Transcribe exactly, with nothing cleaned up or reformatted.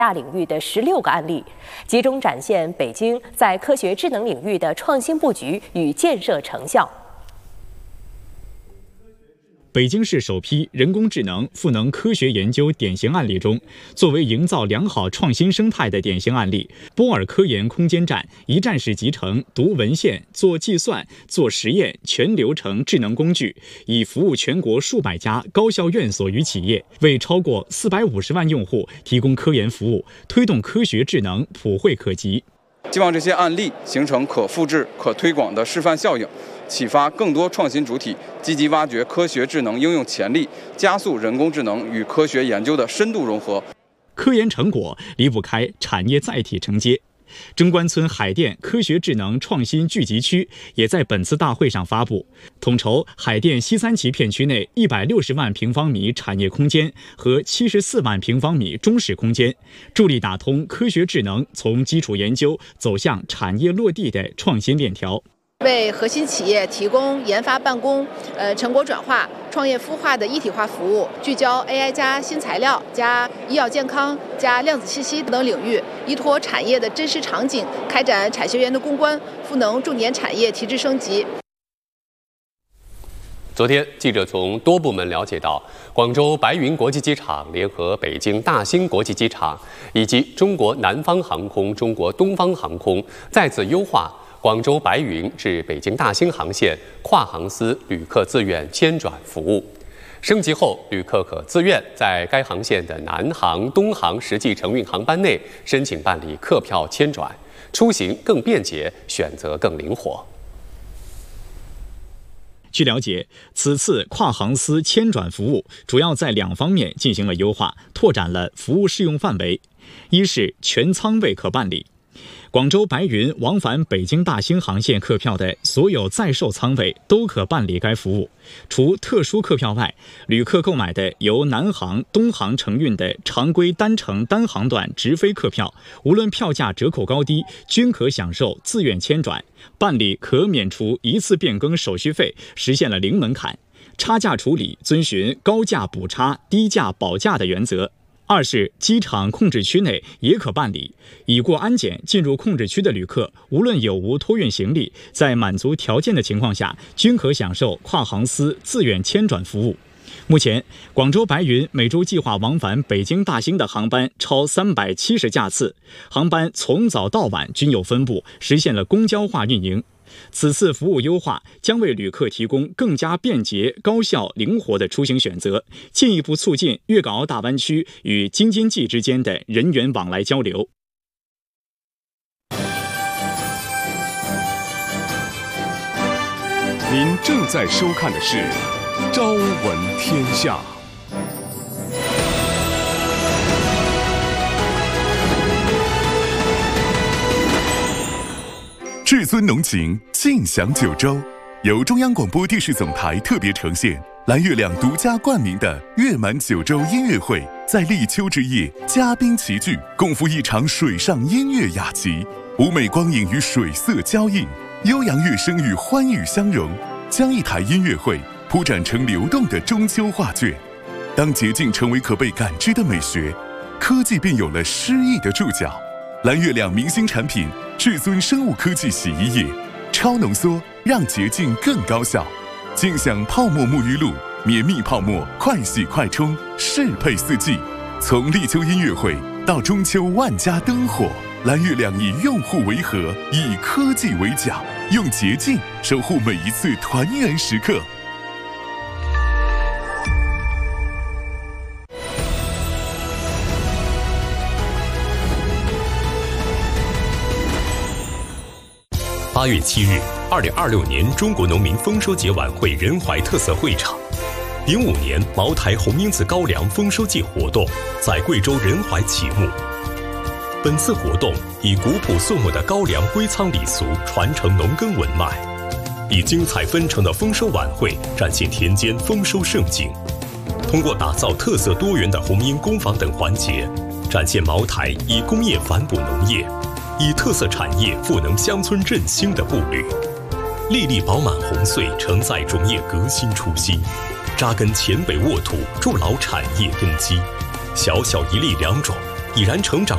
大领域的十六个案例，集中展现北京在科学智能领域的创新布局与建设成效。 北京市首批人工智能赋能科学研究典型案例中，作为营造良好创新生态的典型案例，波尔科研空间站一站式集成、读文献、做计算、做实验全流程智能工具，以服务全国数百家高校院所与企业，为超过四百五十万用户提供科研服务，推动科学智能普惠可及。 希望这些案例形成可复制、可推广的示范效应，启发更多创新主体积极挖掘科学智能应用潜力，加速人工智能与科学研究的深度融合。 科研成果离不开产业载体承接。中关村海淀科学智能创新聚集区也在本次大会上发布，统筹海淀西三旗片区内一百六十万平方米产业空间和七十四万平方米中式空间，助力打通科学智能从基础研究走向产业落地的创新链条。 为核心企业提供研发办公、呃成果转化、创业孵化的一体化服务，聚焦 A I 加新材料、加医药健康、加量子信息等领域，依托产业的真实场景，开展产学研的攻关，赋能重点产业提质升级。 昨天，记者从多部门了解到，广州白云国际机场联合北京大兴国际机场以及中国南方航空、中国东方航空再次优化广州白云至北京大兴航线跨航司旅客自愿迁转服务。升级后，旅客可自愿在该航线的南航、东航实际承运航班内申请办理客票迁转，出行更便捷，选择更灵活。 据了解，此次跨航司迁转服务主要在两方面进行了优化，拓展了服务适用范围。一是全舱位可办理。广州白云往返北京大兴航线客票的所有在售舱位都可办理该服务，除特殊客票外，旅客购买的由南航、东航承运的常规单程单航段直飞客票，无论票价折扣高低，均可享受自愿迁转，办理可免除一次变更手续费，实现了零门槛。差价处理遵循高价补差、低价保价的原则。二是机场控制区内也可办理，已过安检进入控制区的旅客，无论有无托运行李，在满足条件的情况下，均可享受跨航司自愿迁转服务。目前，广州白云每周计划往返北京大兴的航班超三百七十架次，航班从早到晚均有分布，实现了公交化运营。此次服务优化将为旅客提供更加便捷、高效、灵活的出行选择，进一步促进粤港澳大湾区与京津冀之间的人员往来交流。 您正在收看的是《朝闻天下》。至尊浓情，尽享九州，由中央广播电视总台特别呈现，蓝月亮独家冠名的月满九州音乐会，在立秋之夜，嘉宾齐聚，共赴一场水上音乐雅集，舞美光影与水色交映，悠扬乐声与欢愉相融，将一台音乐会铺展成流动的中秋画卷。当洁净成为可被感知的美学，科技便有了诗意的注脚。蓝月亮明星产品至尊生物科技洗衣液，超浓缩让洁净更高效。尽享泡沫沐浴露，绵密泡沫，快洗快冲，适配四季。从立秋音乐会到中秋万家灯火，蓝月亮以用户为核，以科技为桨，用洁净守护每一次团圆时刻。 八月七日，二零二六年中国农民丰收节晚会仁怀特色会场，零五年茅台红缨子高粱丰收季活动在贵州仁怀启幕。本次活动以古朴肃穆的高粱归仓礼俗传承农耕文脉，以精彩纷呈的丰收晚会展现田间丰收盛景。通过打造特色多元的红缨工坊等环节，展现茅台以工业反哺农业，以特色产业赋能乡村振兴的步履。粒粒饱满红穗承载种业革新初心，扎根黔北沃土，筑牢产业根基。小小一粒两种，已然成长